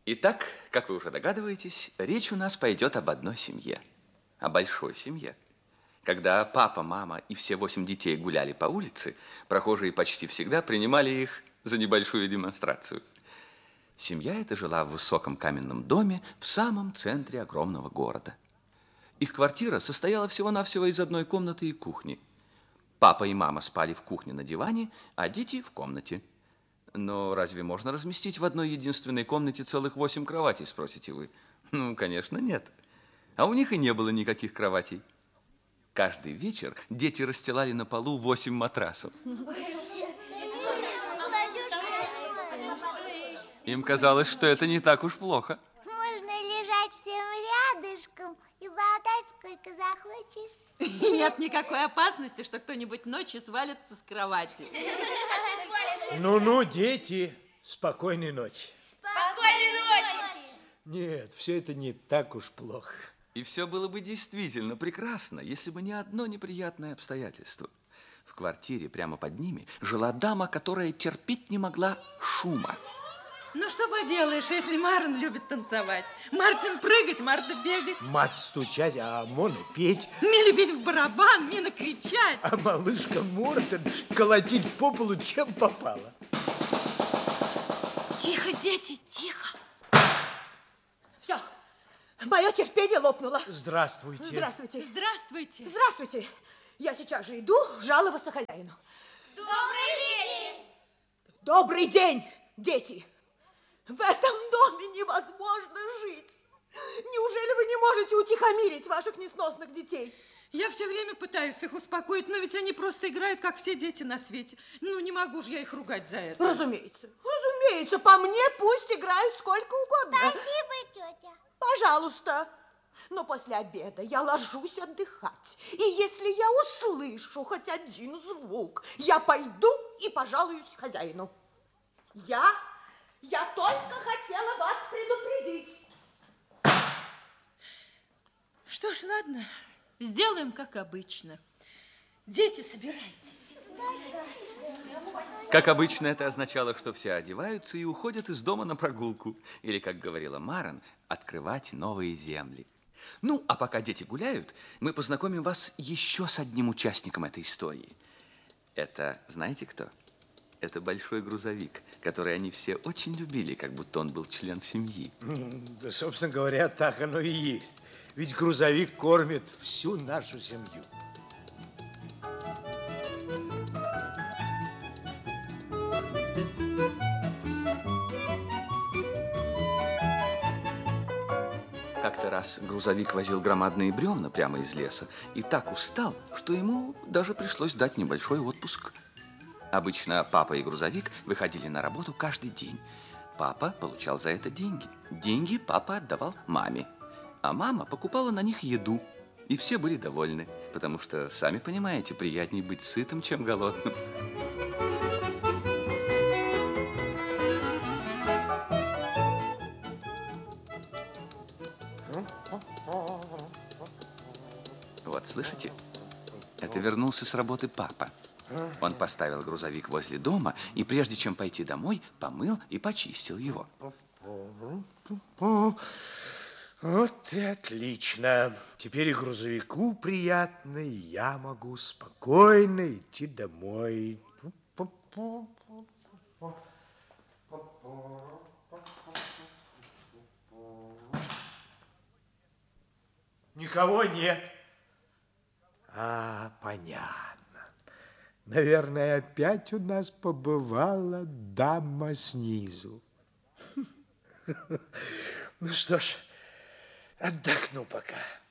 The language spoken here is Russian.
Итак, как вы уже догадываетесь, речь у нас пойдет об одной семье, о большой семье. Когда папа, мама и все 8 детей гуляли по улице, прохожие почти всегда принимали их за небольшую демонстрацию. Семья эта жила в высоком каменном доме в самом центре огромного города. Их квартира состояла всего-навсего из одной комнаты и кухни. Папа и мама спали в кухне на диване, а дети в комнате. Но разве можно разместить в одной единственной комнате целых 8 кроватей, спросите вы? Ну, конечно, нет. А у них и не было никаких кроватей. Каждый вечер дети расстилали на полу 8 матрасов. Им казалось, что это не так уж плохо. Можно лежать всем рядышком и болтать сколько захочешь. Нет никакой опасности, что кто-нибудь ночью свалится с кровати. Ну-ну, дети, спокойной ночи. Спокойной ночи! Нет, все это не так уж плохо. И все было бы действительно прекрасно, если бы не одно неприятное обстоятельство. В квартире прямо под ними жила дама, которая терпеть не могла шума. Ну, что поделаешь, если Марин любит танцевать. Мартин прыгать, Марта бегать. Мать стучать, а Мона петь. Милли бить в барабан, Мина кричать. А малышка Мортон колотить по полу, чем попало. Тихо, дети, тихо. Все, мое терпение лопнуло. Здравствуйте. Здравствуйте. Здравствуйте. Здравствуйте. Я сейчас же иду жаловаться хозяину. Добрый вечер! Добрый день, дети. В этом доме невозможно жить. Неужели вы не можете утихомирить ваших несносных детей? Я все время пытаюсь их успокоить, но ведь они просто играют, как все дети на свете. Ну, не могу же я их ругать за это. Разумеется, разумеется. По мне пусть играют сколько угодно. Спасибо, тетя. Пожалуйста. Но после обеда я ложусь отдыхать. И если я услышу хоть один звук, я пойду и пожалуюсь хозяину. Я только хотела вас предупредить. Что ж, ладно, сделаем как обычно. Дети, собирайтесь. Как обычно, это означало, что все одеваются и уходят из дома на прогулку. Или, как говорила Марин, открывать новые земли. Ну, а пока дети гуляют, мы познакомим вас еще с одним участником этой истории. Это, знаете кто? Это большой грузовик, который они все очень любили, как будто он был член семьи. Да, собственно говоря, так оно и есть. Ведь грузовик кормит всю нашу семью. Как-то раз грузовик возил громадные бревна прямо из леса и так устал, что ему даже пришлось дать небольшой отпуск. Обычно папа и грузовик выходили на работу каждый день. Папа получал за это деньги. Деньги папа отдавал маме. А мама покупала на них еду. И все были довольны, потому что, сами понимаете, приятнее быть сытым, чем голодным. Вот, слышите? Это вернулся с работы папа. Он поставил грузовик возле дома и, прежде чем пойти домой, помыл и почистил его. Вот и отлично. Теперь и грузовику приятно, и я могу спокойно идти домой. Никого нет. А, понятно. Наверное, опять у нас побывала дама снизу. Ну что ж, отдохну пока.